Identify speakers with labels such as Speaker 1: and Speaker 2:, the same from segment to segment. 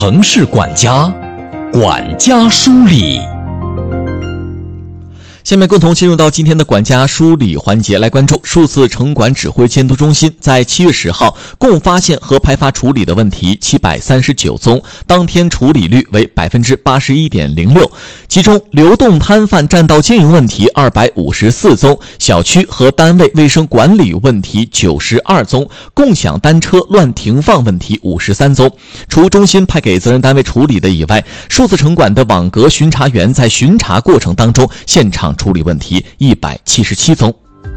Speaker 1: 城市管家，管家梳理。下面共同进入到今天的管家梳理环节，来关注数字城管指挥监督中心在7月10号共发现和排查处理的问题739宗，当天处理率为 81.06%， 其中流动摊贩占道经营问题254宗，小区和单位卫生管理问题92宗，共享单车乱停放问题53宗。除中心派给责任单位处理的以外，数字城管的网格巡查员在巡查过程当中现场处理问题177宗。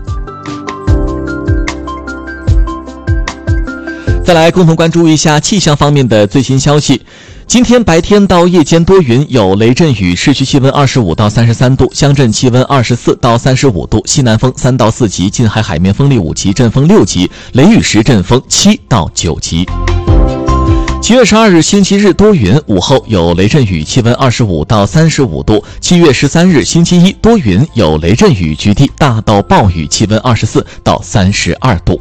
Speaker 1: 再来共同关注一下气象方面的最新消息。今天白天到夜间多云，有雷阵雨，市区气温25到33度，乡镇气温24到35度，西南风3到4级，近海海面风力5级，阵风6级，雷雨时阵风7到9级。7月12日星期日多云，午后有雷阵雨，气温25到35度。7月13日星期一多云，有雷阵雨，局地大到暴雨，气温24到32度。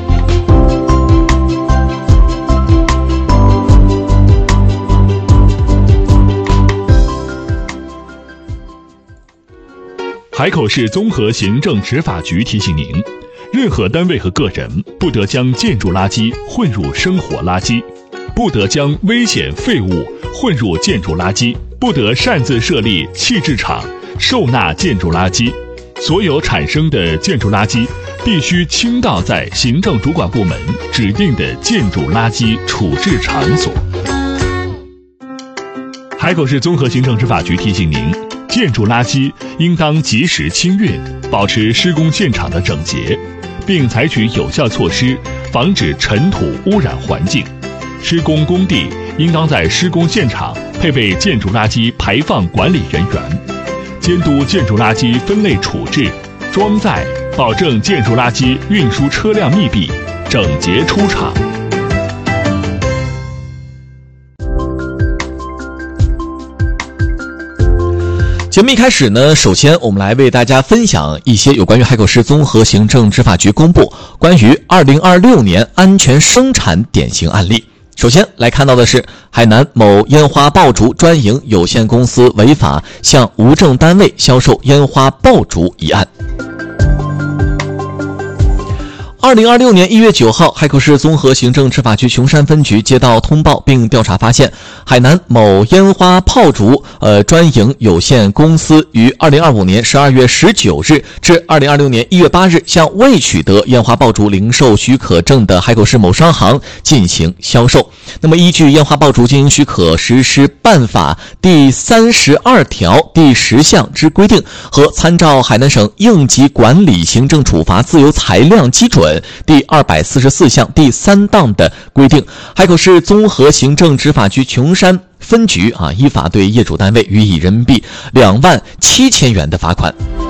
Speaker 2: 海口市综合行政执法局提醒您，任何单位和个人不得将建筑垃圾混入生活垃圾，不得将危险废物混入建筑垃圾，不得擅自设立弃置场收纳建筑垃圾。所有产生的建筑垃圾必须倾倒在行政主管部门指定的建筑垃圾处置场所。海口市综合行政执法局提醒您，建筑垃圾应当及时清运，保持施工现场的整洁，并采取有效措施防止尘土污染环境。施工工地应当在施工现场配备建筑垃圾排放管理人员，监督建筑垃圾分类处置、装载，保证建筑垃圾运输车辆密闭、整洁出厂。
Speaker 1: 节目一开始呢，首先我们来为大家分享一些有关于海口市综合行政执法局公布关于2026年安全生产典型案例。首先来看到的是海南某烟花爆竹专营有限公司违法向无证单位销售烟花爆竹一案。2026年1月9号，海口市综合行政执法局琼山分局接到通报并调查发现，海南某烟花炮竹专营有限公司于2025年12月19日至2026年1月8日向未取得烟花爆竹零售许可证的海口市某商行进行销售。那么依据烟花爆竹经营许可实施办法第32条第10项之规定和参照海南省应急管理行政处罚自由裁量基准第244项第3档的规定，海口市综合行政执法局琼山分局依法对业主单位予以人民币27000元的罚款。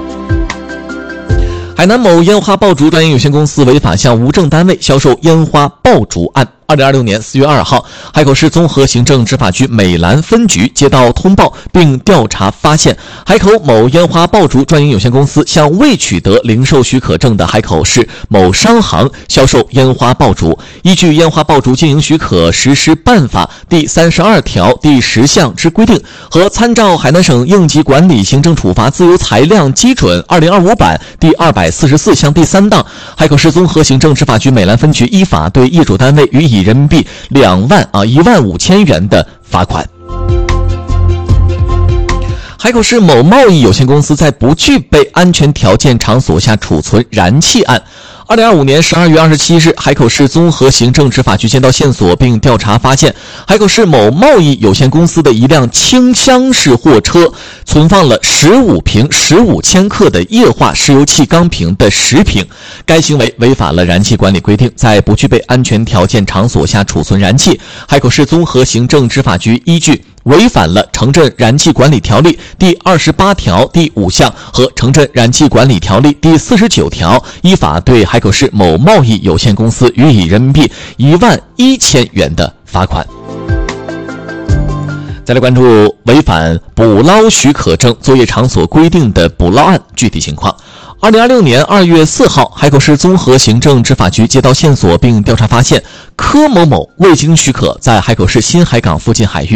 Speaker 1: 海南某烟花爆竹专营有限公司违法向无证单位销售烟花爆竹案，2026年4月2号，海口市综合行政执法局美兰分局接到通报并调查发现，海口某烟花爆竹专营有限公司向未取得零售许可证的海口市某商行销售烟花爆竹。依据烟花爆竹经营许可实施办法第32条第10项之规定和参照海南省应急管理行政处罚自由裁量基准2025版第244项第3档，海口市综合行政执法局美兰分局依法对业主单位予以人民币15000元的罚款。海口市某贸易有限公司在不具备安全条件场所下储存燃气案，2025年12月27日，海口市综合行政执法局接到线索并调查发现，海口市某贸易有限公司的一辆轻厢式货车存放了15瓶15千克的液化石油气钢瓶的10瓶，该行为违反了燃气管理规定，在不具备安全条件场所下储存燃气。海口市综合行政执法局依据违反了城镇燃气管理条例第28条第5项和城镇燃气管理条例第49条，依法对海口市某贸易有限公司予以人民币11000元的罚款。 再来关注违反捕捞许可证作业场所规定的捕捞案具体情况。2026年2月4号，海口市综合行政执法局接到线索并调查发现，柯某某未经许可在海口市新海港附近海域